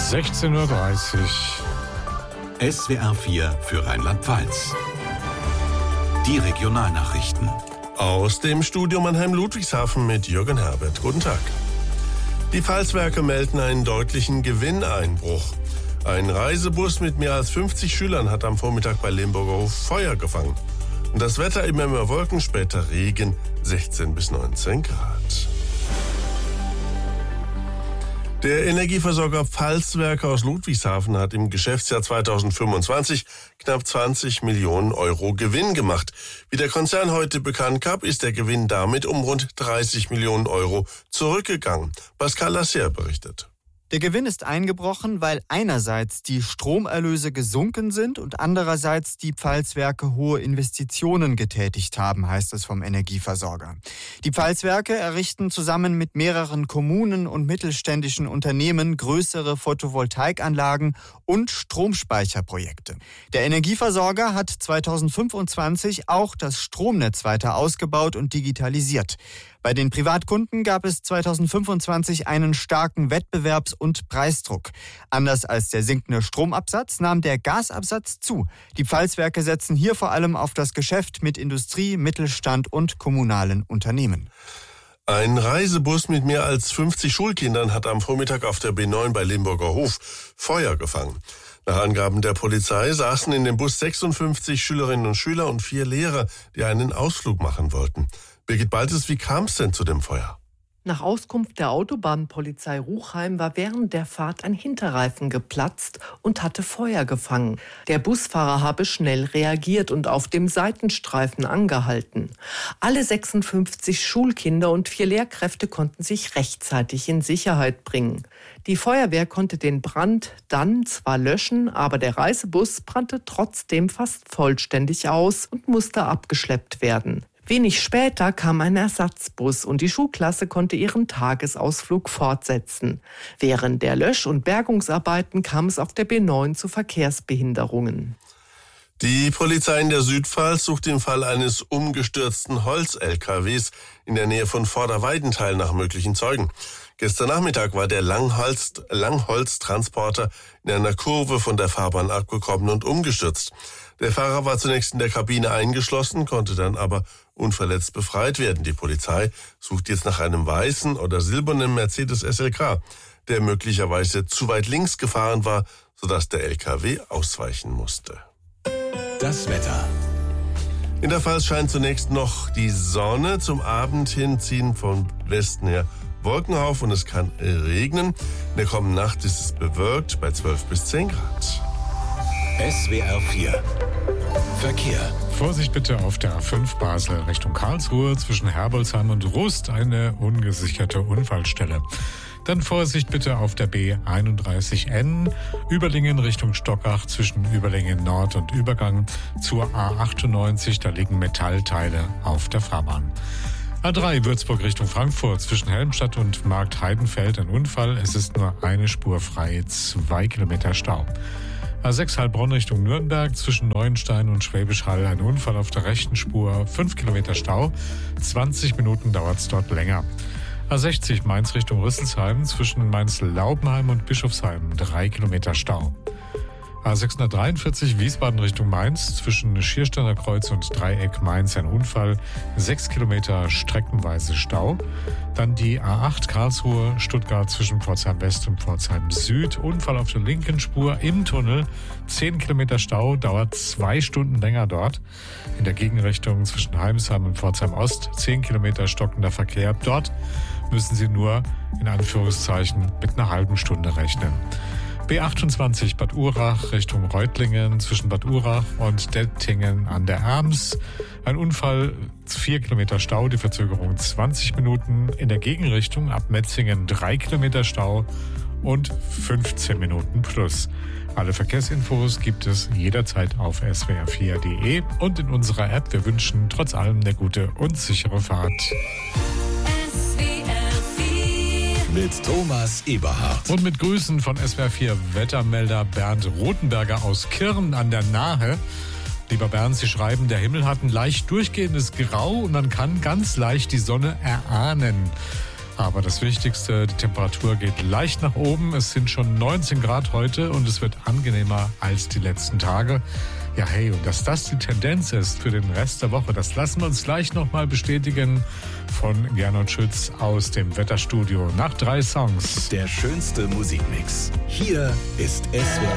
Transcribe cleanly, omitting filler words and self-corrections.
16:30 Uhr. SWR 4 für Rheinland-Pfalz. Die Regionalnachrichten. Aus dem Studio Mannheim-Ludwigshafen mit Jürgen Herbert. Guten Tag. Die Pfalzwerke melden einen deutlichen Gewinneinbruch. Ein Reisebus mit mehr als 50 Schülern hat am Vormittag bei Limburger Hof Feuer gefangen. Und das Wetter immer mehr Wolken, später Regen, 16 bis 19 Grad. Der Energieversorger Pfalzwerke aus Ludwigshafen hat im Geschäftsjahr 2025 knapp 20 Millionen Euro Gewinn gemacht. Wie der Konzern heute bekannt gab, ist der Gewinn damit um rund 30 Millionen Euro zurückgegangen. Pascal Lasser berichtet. Der Gewinn ist eingebrochen, weil einerseits die Stromerlöse gesunken sind und andererseits die Pfalzwerke hohe Investitionen getätigt haben, heißt es vom Energieversorger. Die Pfalzwerke errichten zusammen mit mehreren Kommunen und mittelständischen Unternehmen größere Photovoltaikanlagen und Stromspeicherprojekte. Der Energieversorger hat 2025 auch das Stromnetz weiter ausgebaut und digitalisiert. Bei den Privatkunden gab es 2025 einen starken Wettbewerbs- und Preisdruck. Anders als der sinkende Stromabsatz nahm der Gasabsatz zu. Die Pfalzwerke setzen hier vor allem auf das Geschäft mit Industrie, Mittelstand und kommunalen Unternehmen. Ein Reisebus mit mehr als 50 Schulkindern hat am Vormittag auf der B9 bei Limburger Hof Feuer gefangen. Nach Angaben der Polizei saßen in dem Bus 56 Schülerinnen und Schüler und 4 Lehrer, die einen Ausflug machen wollten. Birgit Baltes, wie kam es denn zu dem Feuer? Nach Auskunft der Autobahnpolizei Ruchheim war während der Fahrt ein Hinterreifen geplatzt und hatte Feuer gefangen. Der Busfahrer habe schnell reagiert und auf dem Seitenstreifen angehalten. Alle 56 Schulkinder und 4 Lehrkräfte konnten sich rechtzeitig in Sicherheit bringen. Die Feuerwehr konnte den Brand dann zwar löschen, aber der Reisebus brannte trotzdem fast vollständig aus und musste abgeschleppt werden. Wenig später kam ein Ersatzbus und die Schulklasse konnte ihren Tagesausflug fortsetzen. Während der Lösch- und Bergungsarbeiten kam es auf der B9 zu Verkehrsbehinderungen. Die Polizei in der Südpfalz sucht im Fall eines umgestürzten Holz-LKWs in der Nähe von Vorderweidenthal nach möglichen Zeugen. Gestern Nachmittag war der Langholztransporter in einer Kurve von der Fahrbahn abgekommen und umgestürzt. Der Fahrer war zunächst in der Kabine eingeschlossen, konnte dann aber unverletzt befreit werden. Die Polizei sucht jetzt nach einem weißen oder silbernen Mercedes SLK, der möglicherweise zu weit links gefahren war, sodass der LKW ausweichen musste. Das Wetter. In der Pfalz scheint zunächst noch die Sonne. Zum Abend hin ziehen von Westen her Wolken auf und es kann regnen. In der kommenden Nacht ist es bewölkt bei 12 bis 10 Grad. SWR 4 Verkehr. Vorsicht bitte auf der A5 Basel Richtung Karlsruhe zwischen Herbolzheim und Rust, eine ungesicherte Unfallstelle. Dann Vorsicht bitte auf der B31N Überlingen Richtung Stockach zwischen Überlingen Nord und Übergang zur A98. Da liegen Metallteile auf der Fahrbahn. A3 Würzburg Richtung Frankfurt zwischen Helmstadt und Markt Heidenfeld ein Unfall. Es ist nur eine Spur frei, 2 Kilometer Stau. A6 Heilbronn Richtung Nürnberg zwischen Neuenstein und Schwäbisch Hall ein Unfall auf der rechten Spur, 5 Kilometer Stau, 20 Minuten dauert es dort länger. A60 Mainz Richtung Rüsselsheim zwischen Mainz-Laubenheim und Bischofsheim 3 Kilometer Stau. A643 Wiesbaden Richtung Mainz zwischen Schiersteiner Kreuz und Dreieck Mainz ein Unfall, 6 Kilometer streckenweise Stau. Dann die A8 Karlsruhe Stuttgart zwischen Pforzheim West und Pforzheim Süd, Unfall auf der linken Spur im Tunnel, 10 Kilometer Stau, dauert 2 Stunden länger dort. In der Gegenrichtung zwischen Heimsheim und Pforzheim Ost 10 Kilometer stockender Verkehr. Dort müssen Sie nur in Anführungszeichen mit einer halben Stunde rechnen. B28 Bad Urach Richtung Reutlingen zwischen Bad Urach und Dettingen an der Erms. Ein Unfall, 4 Kilometer Stau, die Verzögerung 20 Minuten. In der Gegenrichtung ab Metzingen 3 Kilometer Stau und 15 Minuten plus. Alle Verkehrsinfos gibt es jederzeit auf swr4.de und in unserer App. Wir wünschen trotz allem eine gute und sichere Fahrt. Mit Thomas Eberhardt. Und mit Grüßen von SWR4 Wettermelder Bernd Rothenberger aus Kirn an der Nahe. Lieber Bernd, Sie schreiben, der Himmel hat ein leicht durchgehendes Grau und man kann ganz leicht die Sonne erahnen. Aber das Wichtigste, die Temperatur geht leicht nach oben. Es sind schon 19 Grad heute und es wird angenehmer als die letzten Tage. Ja, hey, und dass das die Tendenz ist für den Rest der Woche, das lassen wir uns gleich nochmal bestätigen von Gernot Schütz aus dem Wetterstudio nach 3 Songs. Der schönste Musikmix. Hier ist SWR